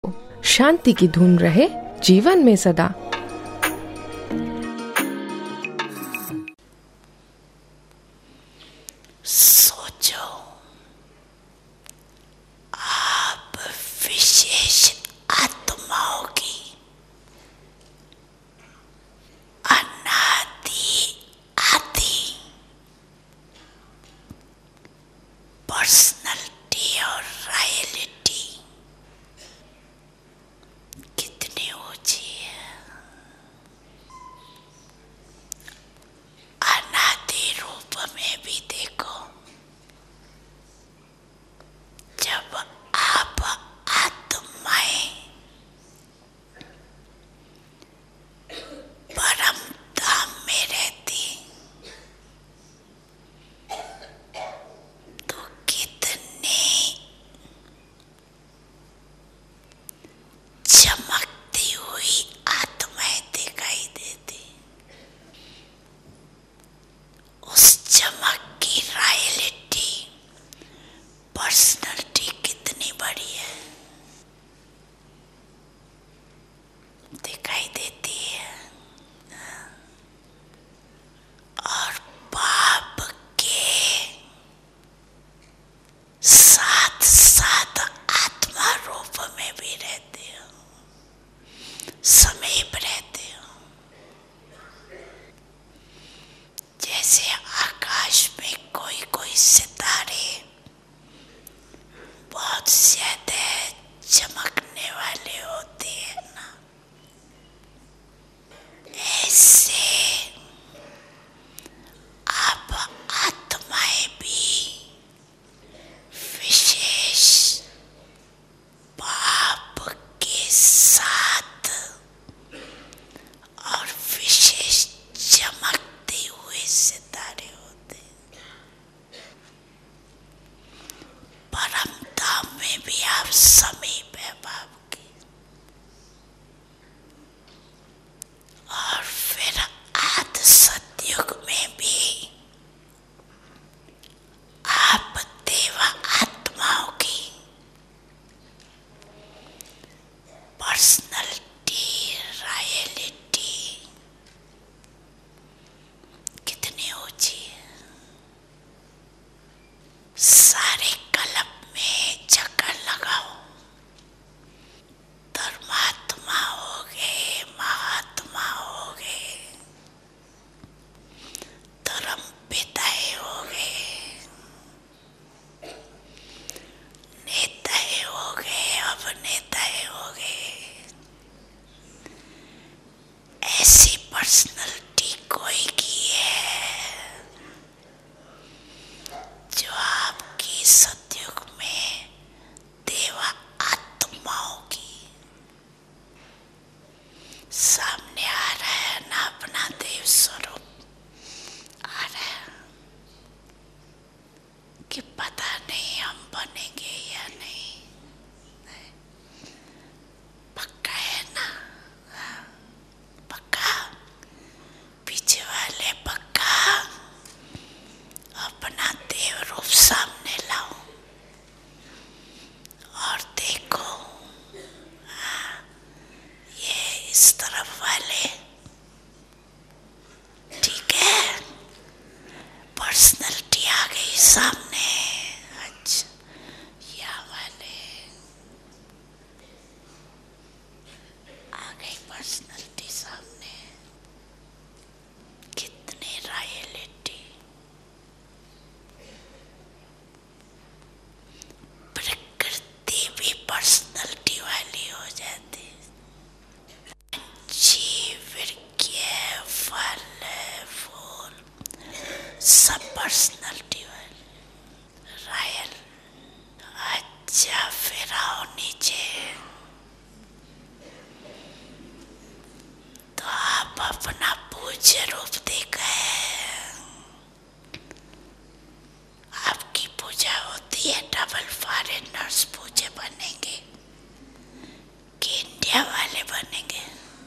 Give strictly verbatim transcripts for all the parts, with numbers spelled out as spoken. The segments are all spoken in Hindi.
शांति की धुन रहे जीवन में सदा। सोचो, आप विशेष आत्माओं की अनादि आदि पर्सनैलिटी और रॉयलिटी कितनी ऊंची है। अनादि रूप में भी देखो, जब आप आत्माएं परम धाम में रहती तो कितनी चमकती हुई आत्माएं दिखाई देती। उस चमक की रॉयलिटी, पर्सनैलिटी कितनी बड़ी है, दिखाई देती है। और पाप के साथ साथ आत्मा रूप में भी रहते हो, समीप रहते हो। जैसे आकाश में कोई कोई सितारे बहुत ज्यादा चमकने वाले होते हैं ना, ऐसे आप आत्माएं भी विशेष पाप के साथ और विशेष चमकते हुए सितारे होते हैं। परम धाम में भी आप समीप है बाप के। और फिर आदि सतयुग में भी आप देवा आत्माओं की पर्सनैलिटी, रॉयलिटी कितनी ऊंची है। सारे कल्प में चक्कर लगाओ, धर्मात्मा हो गए, महात्मा हो गए, धर्म पिताएं हो गए, नेताएं हो गए, अभिनेताएं हो गए। ऐसी पर्सनैलिटी कोई की है जो आपकी सतयुग में देवा आत्माओं की सामने आ रहा है ना, अपना देव स्वरूप आ रहा है कि पता नहीं हम बनेंगे या नहीं। पक्का है ना? पक्का? पीछे वाले पक्का? अपना देव रूप सामने लाओ और देखो। हाँ, ये इस तरफ वाले ठीक है, पर्सनैलिटी आ गई सामने। अच्छा, या वाले आ गई पर्सनैलिटी सामने। कितनी रॉयलिटी। प्रकृति भी पर्सनैलिटी वाली हो जाती। जीव के फल फूल सब पर्सनैलिटी वाले, रॉयल। अच्छा, फिर आओ नीचे तो आप अपना पूज्य रूप देखा है। आपकी पूजा होती है, डबल फॉरेनर्स पूजे बनेंगे कि इंडिया वाले बनेंगे?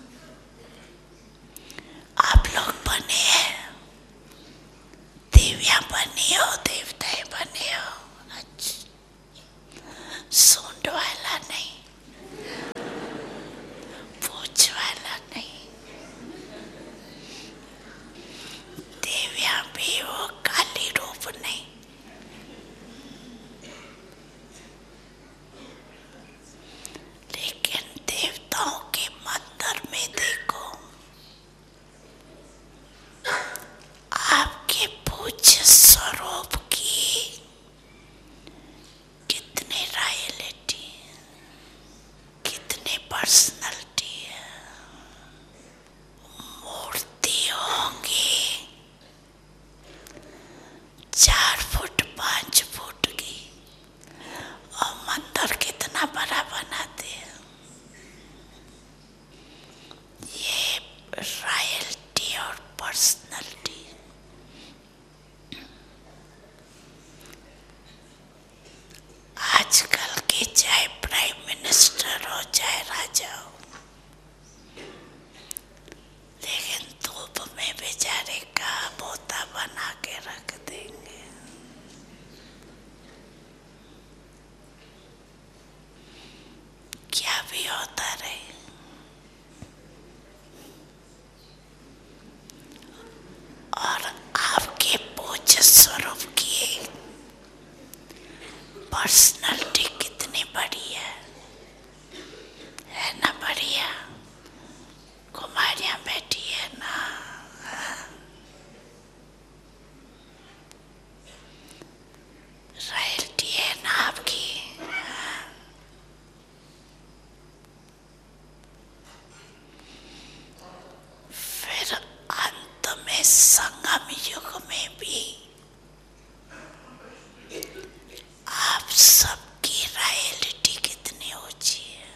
आप लोग बने हैं, देवियां बनी हो, देवताएं बने हो। अच्छा, सूंड वाला नहीं। देवताओं के मंदिर में देखो, आपके पूज्य स्वरूप की कितनी रॉयल्टी, कितनी पर्सनालिटी है। मूर्ति होंगी चार फुट पांच फुट की, और मंदिर कितना बड़ा बनाते हैं। ये रॉयल्टी और पर्सनालिटी। आजकल के चाहे प्राइम मिनिस्टर हो चाहे राजा हो, लेकिन धूप में बेचारे का बोता बना के रख देंगे। क्या भी होता रहे, और आपके पूज्य स्वरूप की पर्सनालिटी कितनी बढ़िया है ना, बढ़िया। कुमारियां बैठी है ना, रॉयल्टी है ना आपकी। फिर अंत में संगम युग में भी आप सबकी रॉयल्टी कितनी ऊंची है।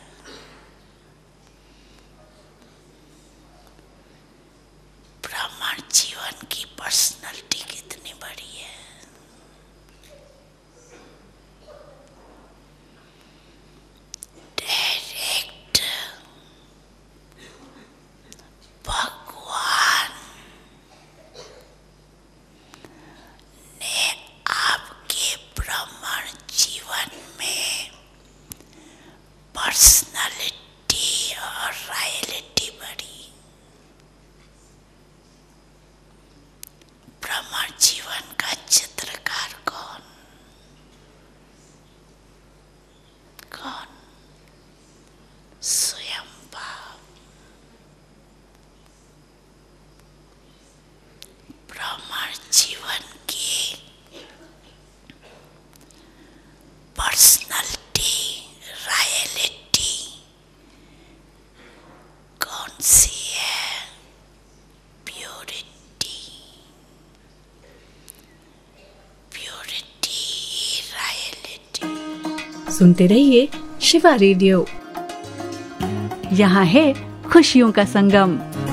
ब्राह्मण जीवन की पर्सनालिटी कितनी बड़ी है। डायरेक्ट भगवान ने आपके ब्राह्मण जीवन में पर्सनालिटी और रॉयल्टी बढ़ी। ब्राह्मण जीवन का चित्रकार कौन कौन? स्वयं भाव। ब्राह्मण जीवन की पर्सनालिटी रॉयल्टी कौन सी है? प्योरिटी। Purity royalty. सुनते रहिए शिवा रेडियो। यहाँ है खुशियों का संगम।